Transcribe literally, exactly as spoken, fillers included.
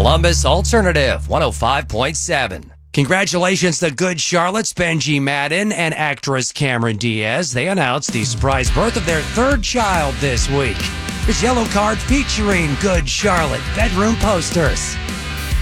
Columbus Alternative one oh five point seven. Congratulations to Good Charlotte's Benji Madden and actress Cameron Diaz. They announced the surprise birth of their third child this week. Here's Yellow Card featuring Good Charlotte bedroom posters.